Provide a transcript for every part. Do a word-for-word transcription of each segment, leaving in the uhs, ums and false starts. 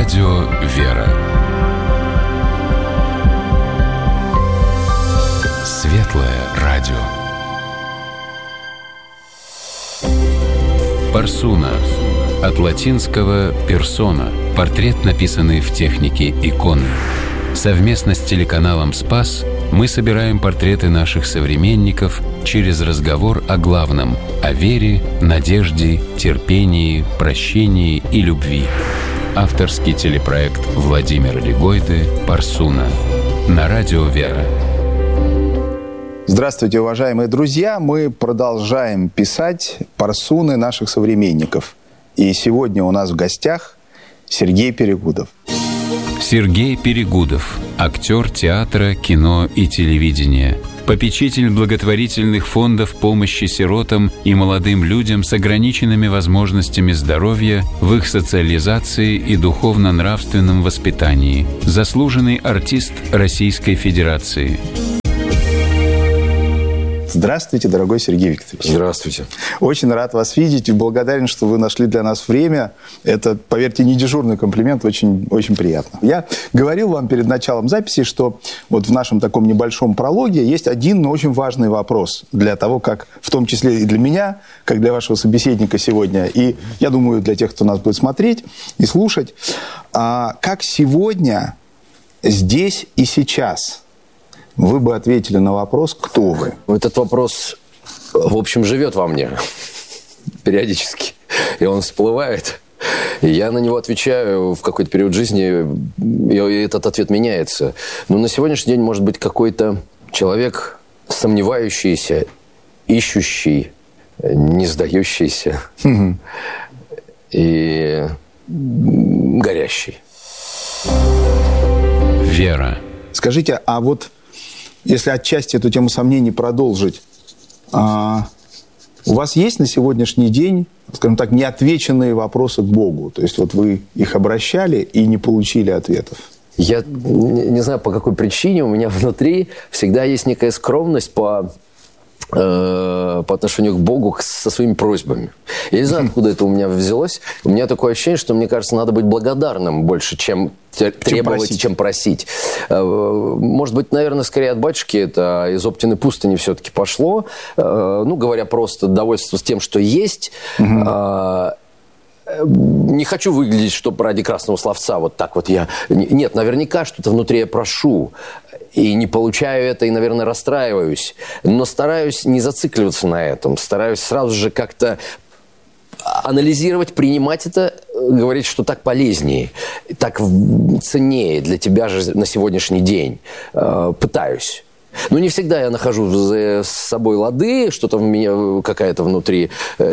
Радио «Вера». Светлое радио. Парсуна. От латинского «персона». Портрет, написанный в технике иконы. Совместно с телеканалом «Спас» мы собираем портреты наших современников через разговор о главном – о вере, надежде, терпении, прощении и любви. Авторский телепроект Владимира Легойды «Парсуна» на радио «Вера». Здравствуйте, уважаемые друзья! Мы продолжаем писать парсуны наших современников. И сегодня у нас в гостях Сергей Перегудов. Сергей Перегудов, актер театра, кино и телевидения, попечитель благотворительных фондов помощи сиротам и молодым людям с ограниченными возможностями здоровья в их социализации и духовно-нравственном воспитании, заслуженный артист Российской Федерации. Здравствуйте, дорогой Сергей Викторович. Здравствуйте. Очень рад вас видеть и благодарен, что вы нашли для нас время. Это, поверьте, не дежурный комплимент, очень, очень приятно. Я говорил вам перед началом записи, что вот в нашем таком небольшом прологе есть один, но очень важный вопрос для того, как, в том числе и для меня, как для вашего собеседника сегодня, и, я думаю, для тех, кто нас будет смотреть и слушать. А как сегодня, здесь и сейчас вы бы ответили на вопрос, кто вы? Этот вопрос, в общем, живет во мне периодически. И он всплывает. И я на него отвечаю в какой-то период жизни, и этот ответ меняется. Но на сегодняшний день может быть какой-то человек, сомневающийся, ищущий, не сдающийся угу. и горящий. Вера. Скажите, а вот если отчасти эту тему сомнений продолжить, а, у вас есть на сегодняшний день, скажем так, неотвеченные вопросы к Богу? То есть вот вы их обращали и не получили ответов? Я не знаю, по какой причине у меня внутри всегда есть некая скромность по, э, по отношению к Богу со своими просьбами. Я не знаю, откуда это у меня взялось. У меня такое ощущение, что, мне кажется, надо быть благодарным больше, чем требовать, просить. чем просить. Может быть, наверное, скорее от батюшки это из Оптиной пустыни все-таки пошло. Ну, говоря просто, довольство с тем, что есть. Угу. Не хочу выглядеть, чтобы ради красного словца вот так вот я... Нет, наверняка что-то внутри я прошу. И не получаю это, и, наверное, расстраиваюсь. Но стараюсь не зацикливаться на этом. Стараюсь сразу же как-то анализировать, принимать это, говорить, что так полезнее, так ценнее для тебя же на сегодняшний день. Пытаюсь. Но не всегда я нахожу с собой лады, что-то в меня, какая-то внутри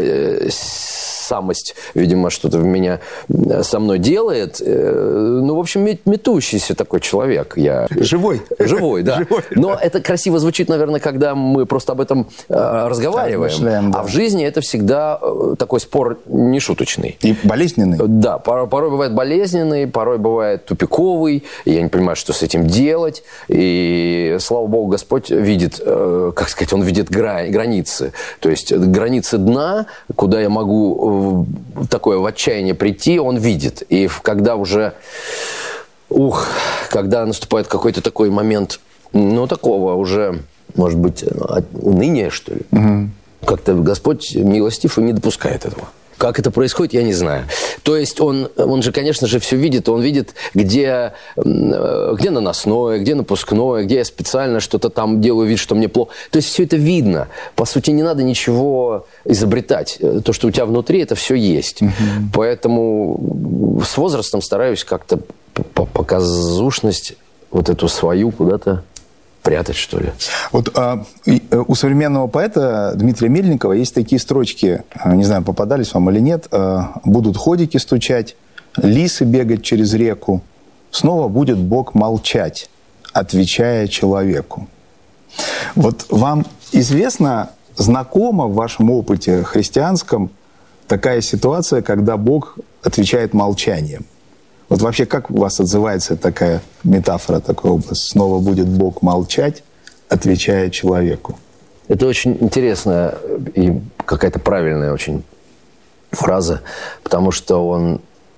самость, видимо, что-то в меня со мной делает. Ну, в общем, метущийся такой человек. Я... Живой. Живой, да. Живой, Но да. это красиво звучит, наверное, когда мы просто об этом разговариваем. Размышляем, да. А в жизни это всегда такой спор нешуточный. И болезненный. Да, порой, порой бывает болезненный, порой бывает тупиковый. Я не понимаю, что с этим делать. И, слава богу, Господь видит, как сказать, Он видит грани, границы. То есть границы дна, куда я могу такое в отчаяние прийти, Он видит. И когда уже, ух, когда наступает какой-то такой момент, ну, такого уже, может быть, уныния, что ли, угу. как-то Господь милостив и не допускает этого. Как это происходит, я не знаю. То есть он, он же, конечно же, все видит. Он видит, где, где наносное, где напускное, где я специально что-то там делаю вид, что мне плохо. То есть все это видно. По сути, не надо ничего изобретать. То, что у тебя внутри, это все есть. Угу. Поэтому с возрастом стараюсь как-то показушность вот эту свою куда-то прятать, что ли. Вот а, у современного поэта Дмитрия Мельникова есть такие строчки, не знаю, попадались вам или нет. А, «Будут ходики стучать, лисы бегать через реку, снова будет Бог молчать, отвечая человеку». Вот вам известно, знакома в вашем опыте христианском такая ситуация, когда Бог отвечает молчанием? Вот вообще, как у вас отзывается такая метафора, такой образ? Снова будет Бог молчать, отвечая человеку. Это очень интересная и какая-то правильная очень фраза, потому что он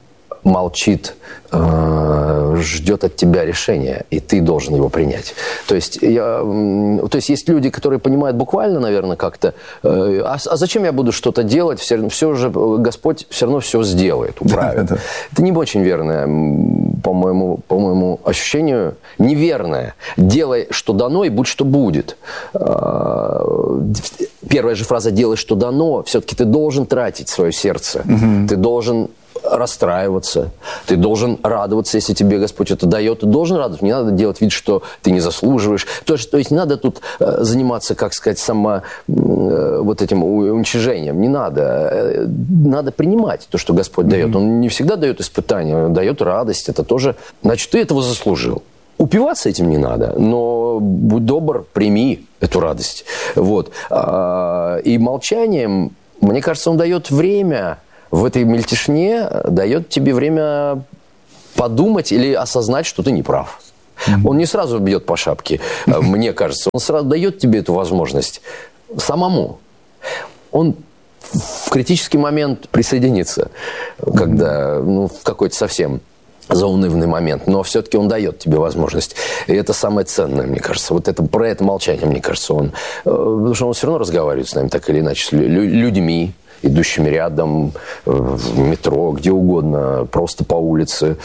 молчит, э, ждет от тебя решения, и ты должен его принять. То есть, я, то есть есть люди, которые понимают буквально, наверное, как-то, э, а, а зачем я буду что-то делать, все, все же Господь все равно все сделает, управит. Да, да. Это не очень верное, по моему, по моему ощущению, неверное. Делай, что дано, и будь, что будет. Первая же фраза «делай, что дано», все-таки ты должен тратить свое сердце, угу. ты должен расстраиваться, ты должен радоваться, если тебе Господь это дает, ты должен радоваться, не надо делать вид, что ты не заслуживаешь. То есть, то есть не надо тут э, заниматься, как сказать, само э, вот этим уничижением, не надо. Э, надо принимать то, что Господь дает. Mm-hmm. Он не всегда дает испытания, он дает радость, это тоже, значит, ты этого заслужил. Упиваться этим не надо, но будь добр, прими эту радость. Вот. И молчанием, мне кажется, он дает время, в этой мельтешне дает тебе время подумать или осознать, что ты не прав. Mm-hmm. Он не сразу бьет по шапке, мне кажется. Он сразу дает тебе эту возможность самому. Он в критический момент присоединится, mm-hmm. когда, ну, в какой-то совсем заунывный момент, но все-таки он дает тебе возможность. И это самое ценное, мне кажется. Вот это, про это молчание, мне кажется, он... Потому что он все равно разговаривает с нами так или иначе, с людьми, идущими рядом, в метро, где угодно, просто по улице.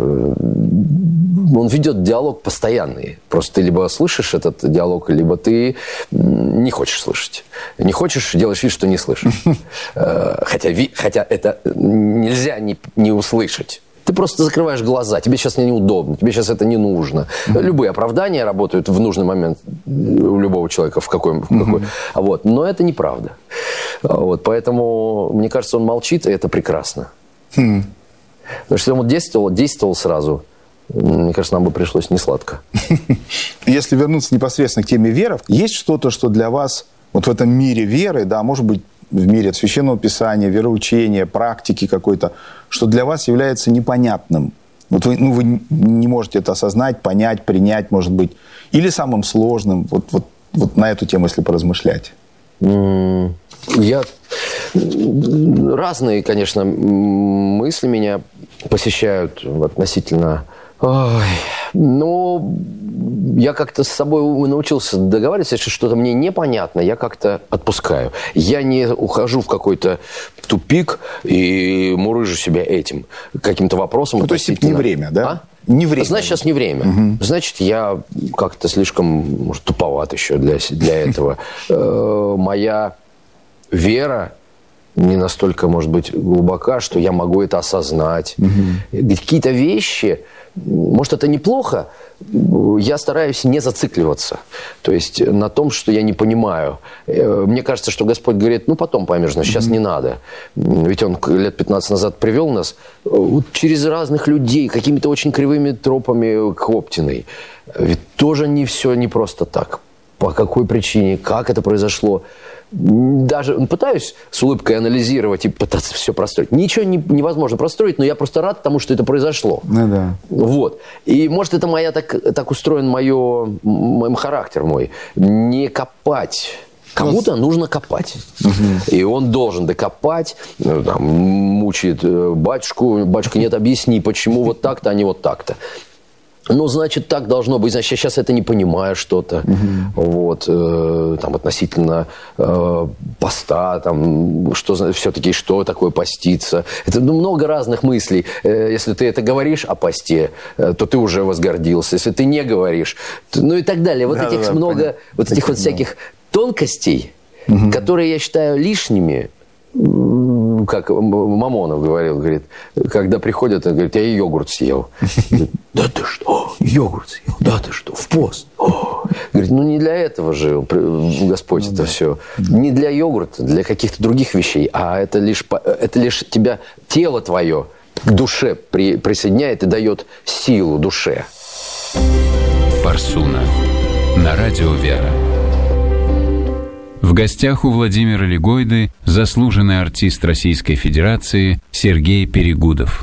Он ведет диалог постоянный. Просто ты либо слышишь этот диалог, либо ты не хочешь слышать. Не хочешь, делаешь вид, что не слышишь. Хотя, хотя это нельзя не, не услышать. Ты просто закрываешь глаза, тебе сейчас неудобно, тебе сейчас это не нужно. Mm-hmm. Любые оправдания работают в нужный момент у любого человека, в какой, в какой. Mm-hmm. Вот. Но это неправда. Вот. Поэтому, мне кажется, он молчит, и это прекрасно. Mm-hmm. Потому что если он действовал, действовал сразу, мне кажется, нам бы пришлось несладко. Если вернуться непосредственно к теме веры, есть что-то, что для вас вот в этом мире веры, да, может быть, в мире Священного Писания, вероучения, практики какой-то, что для вас является непонятным? Вот вы, ну, вы не можете это осознать, понять, принять, может быть. Или самым сложным? Вот, вот, вот на эту тему, если поразмышлять. Я... Разные, конечно, мысли меня посещают относительно... Ой, ну, я как-то с собой научился договариваться, если что-то мне непонятно, я как-то отпускаю. Я не ухожу в какой-то тупик и мурыжу себя этим, каким-то вопросом. Ну, то есть не время, да? А? Не время. Значит, сейчас не время. Угу. Значит, я как-то слишком, может, туповат еще для, для этого. Моя вера не настолько, может быть, глубока, что я могу это осознать. Угу. Какие-то вещи, может, это неплохо, я стараюсь не зацикливаться. То есть на том, что я не понимаю. Мне кажется, что Господь говорит, ну, потом поймешь, но сейчас mm-hmm. не надо. Ведь Он лет пятнадцать назад привел нас через разных людей, какими-то очень кривыми тропами к Оптиной. Ведь тоже не все не просто так. По какой причине, как это произошло. Даже пытаюсь с улыбкой анализировать и пытаться все простроить. Ничего не, невозможно простроить, но я просто рад тому, что это произошло. Ну, да. Вот. И может это моя так, так устроен мое, мой характер мой. Не копать. Кому-то нужно копать. Угу. И он должен докопать. Там, мучает батюшку. Батюшка, нет, объясни, почему вот так-то, а не вот так-то. Ну, значит, так должно быть. Значит, я сейчас это не понимаю что-то. Угу. Вот, э, там, относительно э, поста, там, что все-таки, что такое поститься. Это ну, много разных мыслей. Э, если ты это говоришь о посте, э, то ты уже возгордился. Если ты не говоришь, то, ну и так далее. Вот да, этих да, много, понятно. Вот этих вот всяких тонкостей, угу. которые я считаю лишними. Как Мамонов говорил, говорит, когда приходят, он говорит, я йогурт съел. Говорит, да ты что, йогурт съел? Да ты что, в пост? О. Говорит, ну не для этого же Господь ну, это да. все. Не для йогурта, для каких-то других вещей, а это лишь, это лишь тебя, тело твое к душе при, присоединяет и дает силу душе. Парсуна. На радио «Вера». В гостях у Владимира Легойды заслуженный артист Российской Федерации Сергей Перегудов.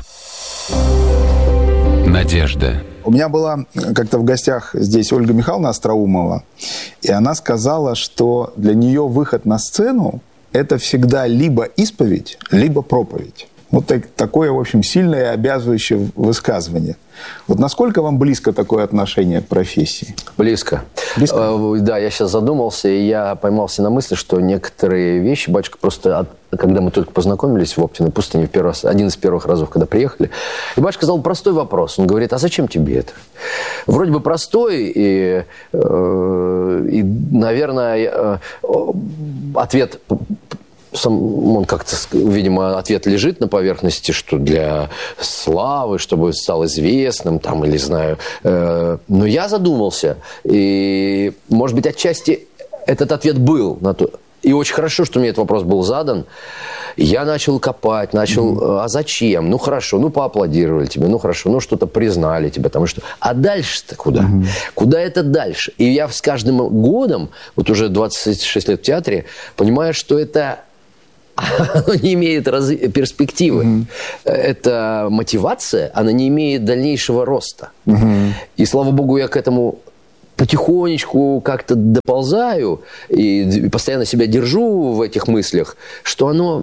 Надежда. У меня была как-то в гостях здесь Ольга Михайловна Остроумова, и она сказала, что для нее выход на сцену – это всегда либо исповедь, либо проповедь. Вот так, такое, в общем, сильное и обязывающее высказывание. Вот насколько вам близко такое отношение к профессии? Близко. Близко? Э, да, я сейчас задумался, и я поймался на мысли, что некоторые вещи, батюшка, просто, от, когда мы только познакомились в Оптиной пустыне, в первый раз, один из первых разов, когда приехали, и батюшка задал простой вопрос. Он говорит, а зачем тебе это? Вроде бы простой, и, э, и наверное, э, ответ... Сам, он как-то, видимо, ответ лежит на поверхности, что для славы, чтобы стал известным, там, или знаю. Э, но я задумался, и, может быть, отчасти этот ответ был на то. И очень хорошо, что мне этот вопрос был задан. Я начал копать, начал, mm-hmm. а зачем? Ну, хорошо, ну, поаплодировали тебе, ну, хорошо, ну, что-то признали тебя, там, что... А дальше-то куда? Mm-hmm. Куда это дальше? И я с каждым годом, вот уже двадцать шесть лет в театре, понимаю, что это... оно не имеет раз... перспективы. Mm-hmm. Это мотивация, она не имеет дальнейшего роста. Mm-hmm. И, слава богу, я к этому потихонечку как-то доползаю и постоянно себя держу в этих мыслях, что оно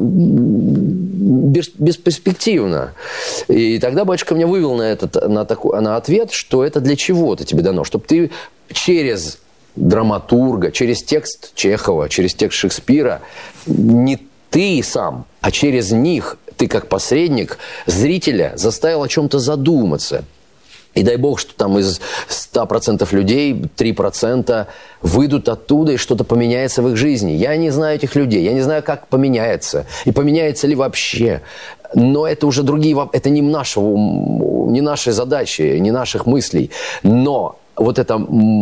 бесперспективно. И тогда батюшка меня вывел на, этот, на, такой, на ответ, что это для чего-то тебе дано. Чтобы ты через драматурга, через текст Чехова, через текст Шекспира не ты сам, а через них ты, как посредник, зрителя заставил о чем-то задуматься. И дай бог, что там из ста процентов людей три процента выйдут оттуда, и что-то поменяется в их жизни. Я не знаю этих людей, я не знаю, как поменяется, и поменяется ли вообще. Но это уже другие, это не нашего, не нашей задачи, не наших мыслей. Но вот эта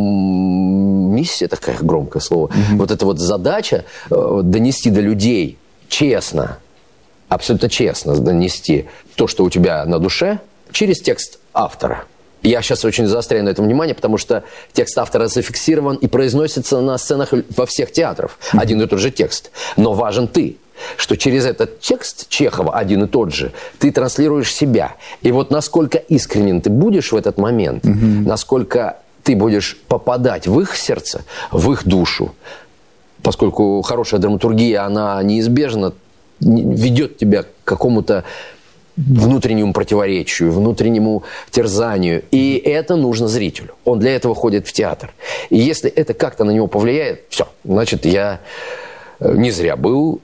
миссия, такая громкое слово, mm-hmm. вот эта вот задача донести до людей честно, абсолютно честно донести то, что у тебя на душе, через текст автора. Я сейчас очень заостряю на этом внимание, потому что текст автора зафиксирован и произносится на сценах во всех театрах. Один и тот же текст. Но важен ты. Что через этот текст Чехова, один и тот же, ты транслируешь себя. И вот насколько искренен ты будешь в этот момент, mm-hmm. насколько ты будешь попадать в их сердце, в их душу, поскольку хорошая драматургия, она неизбежно ведет тебя к какому-то внутреннему противоречию, внутреннему терзанию. И это нужно зрителю. Он для этого ходит в театр. И если это как-то на него повлияет, все, значит, я не зря был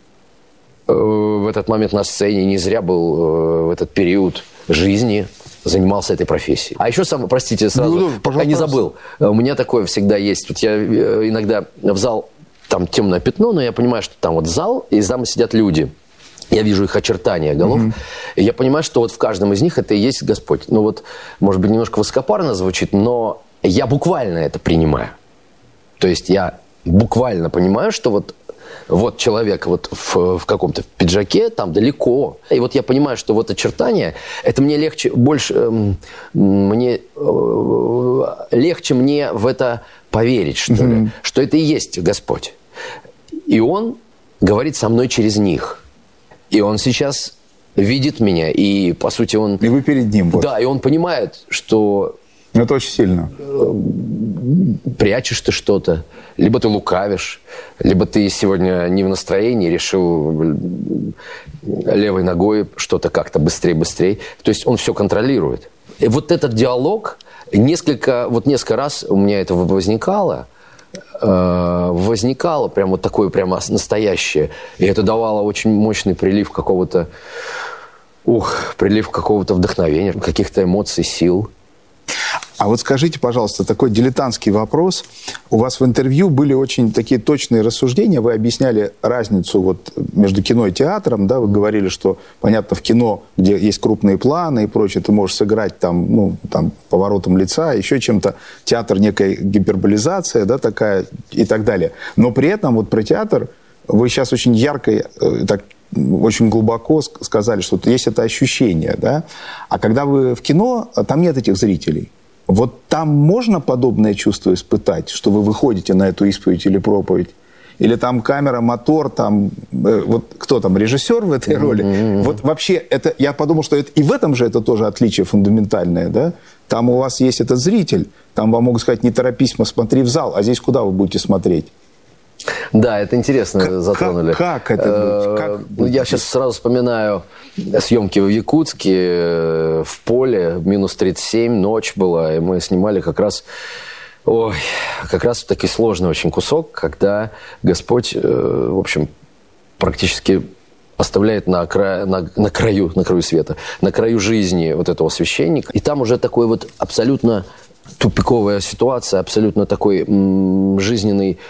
в этот момент на сцене, не зря был в этот период жизни, занимался этой профессией. А еще сам, простите, сразу, ну, да, пока не забыл, у меня такое всегда есть. Вот я иногда в зал, там темное пятно, но я понимаю, что там вот зал, и там сидят люди. Я вижу их очертания голов, mm-hmm. и я понимаю, что вот в каждом из них это и есть Господь. Ну вот, может быть, немножко высокопарно звучит, но я буквально это принимаю. То есть я буквально понимаю, что вот, вот человек вот в, в каком-то пиджаке, там далеко. И вот я понимаю, что вот очертания, это мне легче, больше, э, мне, э, легче мне в это поверить, что mm-hmm. ли, что это и есть Господь. И Он говорит со мной через них. И он сейчас видит меня, и, по сути, он... И вы перед ним. Вот. Да, и он понимает, что... Это очень сильно. Прячешь ты что-то, либо ты лукавишь, либо ты сегодня не в настроении, решил левой ногой что-то как-то быстрее-быстрее. То есть он все контролирует. И вот этот диалог, несколько, вот несколько раз у меня это возникало, возникало прям вот такое прямо настоящее. И это давало очень мощный прилив какого-то, ух, прилив какого-то вдохновения, каких-то эмоций, сил. А вот скажите, пожалуйста, такой дилетантский вопрос. У вас в интервью были очень такие точные рассуждения. Вы объясняли разницу вот между кино и театром. Да? Вы говорили, что, понятно, в кино, где есть крупные планы и прочее, ты можешь сыграть там, ну, там, поворотом лица, еще чем-то. Театр некая гиперболизация, да, такая и так далее. Но при этом вот про театр вы сейчас очень ярко, так, очень глубоко сказали, что есть это ощущение. Да? А когда вы в кино, там нет этих зрителей. Вот там можно подобное чувство испытать, что вы выходите на эту исповедь или проповедь? Или там камера, мотор, там, э, вот кто там, режиссер в этой роли? Mm-hmm. Вот вообще, это, я подумал, что это, и в этом же это тоже отличие фундаментальное, да? Там у вас есть этот зритель, там вам могут сказать, не торопись, смотри в зал, а здесь куда вы будете смотреть? Да, это интересно как, затронули. Как, как это? Как быть? Я сейчас сразу вспоминаю съемки в Якутске, в поле, минус тридцать семь, ночь была, и мы снимали как раз... Ой, как раз таки сложный очень кусок, когда Господь, в общем, практически оставляет на, кра... на, на, краю, на краю света, на краю жизни вот этого священника. И там уже такой вот абсолютно тупиковая ситуация, абсолютно такой м- жизненный,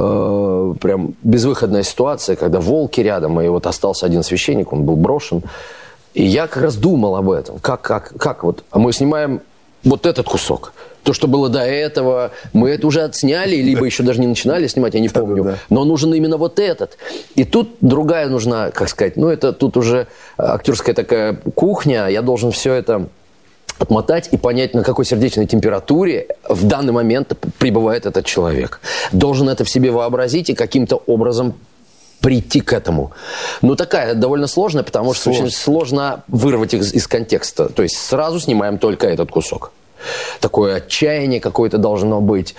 э- прям безвыходная ситуация, когда волки рядом, и вот остался один священник, он был брошен. И я как раз думал об этом. Как, как, как вот? А мы снимаем вот этот кусок. То, что было до этого, мы это уже отсняли, либо еще даже не начинали снимать, я не помню. Да, да, да. Но нужен именно вот этот. И тут другая нужна, как сказать, ну это тут уже актерская такая кухня, я должен все это отмотать и понять, на какой сердечной температуре в данный момент пребывает этот человек. Должен это в себе вообразить и каким-то образом прийти к этому. Ну, такая довольно сложная, потому что Сложно. очень сложно вырвать их из, из контекста. То есть сразу снимаем только этот кусок. Такое отчаяние какое-то должно быть.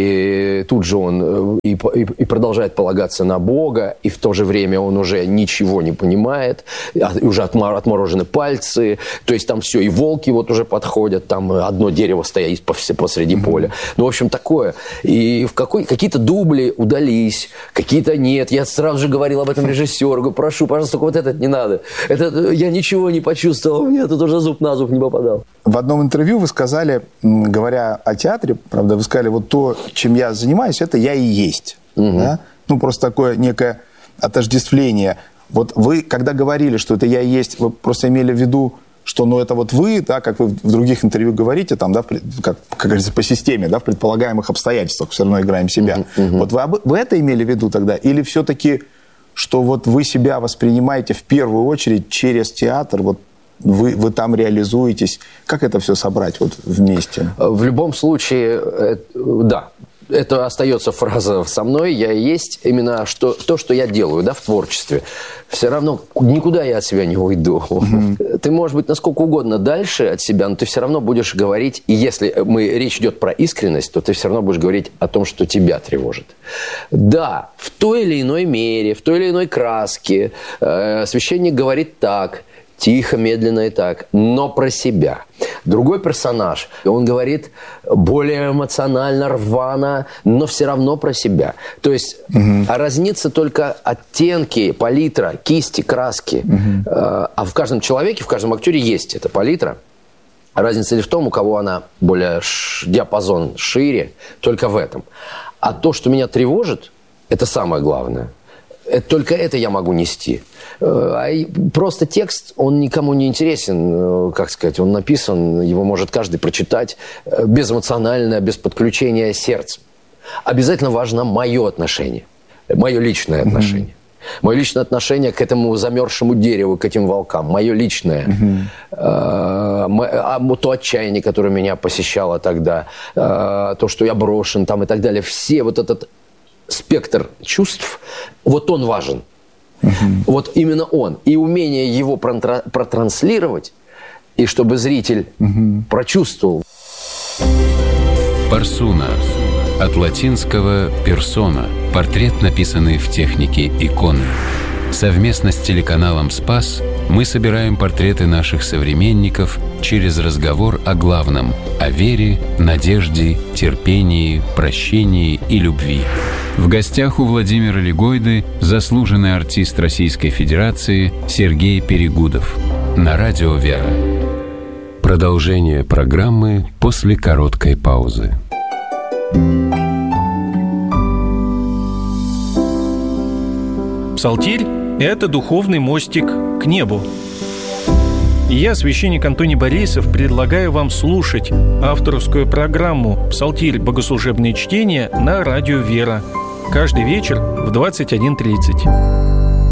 И тут же он и, и, и продолжает полагаться на Бога, и в то же время он уже ничего не понимает, уже отмор, отморожены пальцы, то есть там все, и волки вот уже подходят, там одно дерево стоит посреди mm-hmm. поля. Ну, в общем, такое. И в какой, какие-то дубли удались, какие-то нет. Я сразу же говорил об этом режиссеру, говорю, прошу, пожалуйста, только вот этот не надо. Это, я ничего не почувствовал, мне тут уже зуб на зуб не попадал. В одном интервью вы сказали, говоря о театре, правда, вы сказали, вот то, чем я занимаюсь, это я и есть. Угу. Да? Ну, просто такое некое отождествление. Вот вы, когда говорили, что это я и есть, вы просто имели в виду, что ну, это вот вы, да, как вы в других интервью говорите, там, да, как, как говорится, по системе, да, в предполагаемых обстоятельствах все равно играем себя. Угу. Вот вы, вы это имели в виду тогда? Или все-таки, что вот вы себя воспринимаете в первую очередь через театр, вот, Вы, вы там реализуетесь. Как это все собрать вот вместе? В любом случае, да, это остается фраза со мной, я и есть именно что, то, что я делаю, да, в творчестве. Все равно никуда я от себя не уйду. Mm-hmm. Ты можешь быть насколько угодно дальше от себя, но ты все равно будешь говорить, и если мы, речь идет про искренность, то ты все равно будешь говорить о том, что тебя тревожит. Да, в той или иной мере, в той или иной краске э, священник говорит так, тихо, медленно и так, но про себя. Другой персонаж, он говорит более эмоционально, рвано, но все равно про себя. То есть, угу. а разнится только оттенки, палитра, кисти, краски. Угу. А в каждом человеке, в каждом актере есть эта палитра. Разница лишь в том, у кого она более ш... диапазон шире, только в этом. А то, что меня тревожит, это самое главное. Это, только это я могу нести. А просто текст, он никому не интересен, как сказать, он написан, его может каждый прочитать безэмоционально, без подключения сердца. Обязательно важно мое отношение, мое личное отношение. Mm-hmm. Мое личное отношение к этому замерзшему дереву, к этим волкам, мое личное. Mm-hmm. А, то отчаяние, которое меня посещало тогда, то, что я брошен там и так далее. Все вот этот спектр чувств, вот он важен. Uh-huh. Вот именно он. И умение его протра- протранслировать, и чтобы зритель uh-huh. прочувствовал. Парсуна. От латинского «персона». Портрет, написанный в технике иконы. Совместно с телеканалом «Спас» мы собираем портреты наших современников через разговор о главном – о вере, надежде, терпении, прощении и любви. В гостях у Владимира Легойды заслуженный артист Российской Федерации Сергей Перегудов. На радио «Вера». Продолжение программы после короткой паузы. Псалтирь – это духовный мостик к небу. И я, священник Антоний Борисов, предлагаю вам слушать авторскую программу «Псалтирь. Богослужебные чтения» на радио «Вера» каждый вечер в двадцать один тридцать.